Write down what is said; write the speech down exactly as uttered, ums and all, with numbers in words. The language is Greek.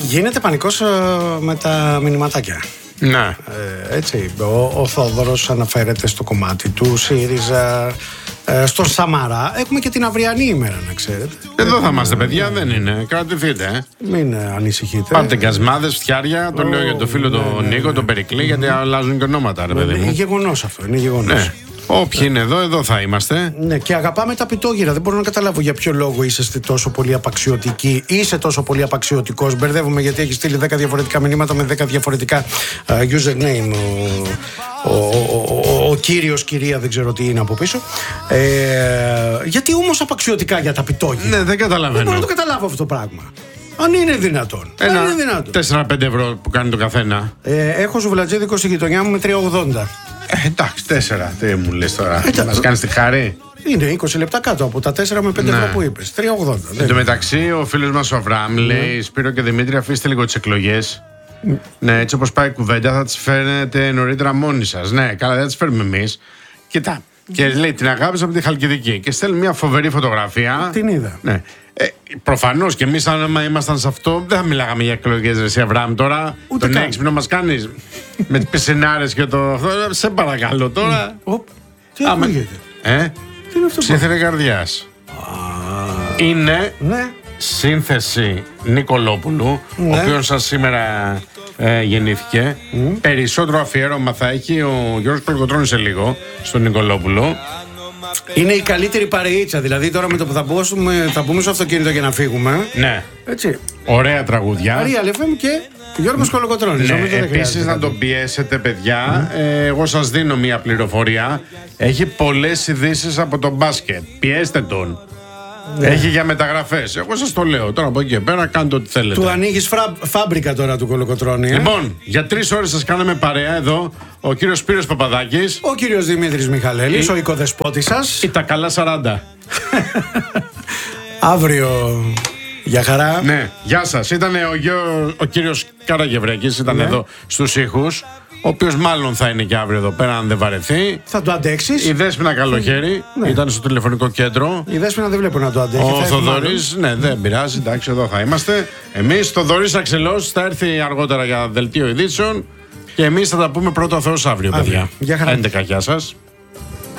Γίνεται πανικός ε, με τα μηνυματάκια. Ναι. Ε, έτσι, ο, ο Θόδωρος αναφέρεται στο κομμάτι του ΣΥΡΙΖΑ, ε, στον Σαμαρά. Έχουμε και την αυριανή ημέρα, να ξέρετε. Εδώ θα είμαστε, παιδιά, δεν είναι. Κρατηθείτε, ε. Μην ε, ανησυχείτε. Πάρτε γκασμάδες, φτιάρια. Το λέω για τον φίλο τον Νίκο, τον Περικλή, γιατί αλλάζουν και ονόματα, ρε παιδί μου. Είναι γεγονός αυτό, είναι γεγονός. Ναι. Όποιοι είναι εδώ, εδώ θα είμαστε. Ναι, και αγαπάμε τα πιτόγυρα. Δεν μπορώ να καταλάβω για ποιο λόγο είσαστε τόσο πολύ απαξιωτικοί. Είσαι τόσο πολύ απαξιωτικός. Μπερδεύομαι γιατί έχει στείλει δέκα διαφορετικά μηνύματα με δέκα διαφορετικά uh, username. Ο, ο, ο, ο, ο κύριος, κυρία, δεν ξέρω τι είναι από πίσω. Ε, γιατί όμως απαξιωτικά για τα πιτόγυρα? Ναι, δεν καταλαβαίνω. Δεν μπορώ να το καταλάβω αυτό το πράγμα. Αν είναι δυνατόν. Ένα Αν είναι δυνατόν. τέσσερα πέντε ευρώ που κάνει το καθένα. Ε, έχω ζουβλατζίδικο στη γειτονιά μου με τρία ογδόντα. Ε, εντάξει, τέσσερα. Τι μου λες τώρα, ε, μας κάνεις τη χάρη. Είναι είκοσι λεπτά κάτω από τα τέσσερα με πέντε ναι. ευρώ που είπες. τρία ογδόντα. Εν τω μεταξύ, ο φίλος μας ο Αβραάμ ναι. λέει: Σπύρο και Δημήτρη, αφήστε λίγο τις εκλογές. Mm. Ναι, έτσι όπως πάει η κουβέντα, θα τις φέρνετε νωρίτερα μόνοι σας. Ναι, καλά, δεν τις φέρνουμε εμείς. Κοιτά. Και λέει: Την αγάπησα από τη Χαλκιδική. Και στέλνει μια φοβερή φωτογραφία. Την είδα. Ναι. Ε, προφανώς και εμείς, αν ήμασταν σε αυτό, δεν θα μιλάγαμε για εκλογές, ρε εσύ Αβραάμ τώρα. Ούτε τον καν. έξυπνο μας κάνεις με τις πισινάρες και το. Σε παρακαλώ τώρα. Οπ, τι ακούγεται? Ε, τι είναι αυτό? ψήθυρε καρδιάς. Ah. Είναι ναι. σύνθεση Νικολόπουλου, ναι. ο οποίος σας σήμερα ε, γεννήθηκε. Mm. Περισσότερο αφιέρωμα θα έχει ο Γιώργος Κολοκοτρώνης σε λίγο στον Νικολόπουλο. Είναι η καλύτερη παρεΐτσα. Δηλαδή τώρα με το που θα, μπώσουμε, θα πούμε στο αυτοκίνητο για να φύγουμε. Ναι. Έτσι. Ωραία τραγούδια. Αρία Λεφέμ και Γιώργος Κολοκοτρώνης. Ναι, επίσης να τον πιέσετε, παιδιά. Mm. Ε, εγώ σας δίνω μια πληροφορία. Έχει πολλές ειδήσεις από το μπάσκετ. Πιέστε τον. Ναι. Έχει για μεταγραφές. Εγώ σας το λέω. Τώρα από εκεί και πέρα κάντε ό,τι θέλετε. Του ανοίγεις φρα... φάμπρικα τώρα του Κολοκοτρώνη. Ε? Λοιπόν, για τρεις ώρες σας κάναμε παρέα εδώ. Ο κύριος Σπύρος Παπαδάκης. Ο κύριος Δημήτρης Μιχαλέλης, η... ο οικοδεσπότης σας. Ή τα καλά σαράντα. Αύριο. Γεια χαρά. Ναι, γεια σας. Ήταν ο, γιο... ο κύριος Καραγευρέκης. Ήταν ναι. εδώ στους ήχους. Ο οποίος μάλλον θα είναι και αύριο εδώ πέρα, αν δεν βαρεθεί. Θα το αντέξεις. Η Δέσποινα Καλοχέρη ναι. ήταν στο τηλεφωνικό κέντρο. Η Δέσποινα δεν βλέπω να το αντέχει. Ο Θοδωρής, ναι, δεν πειράζει. Εντάξει, εδώ θα είμαστε. Εμείς, Θοδωρής Αξελός, θα έρθει αργότερα για δελτίο ειδήσεων. Και εμείς θα τα πούμε πρώτο Θεός αύριο, παιδιά. Γεια χαρά. έντεκα, γεια σας.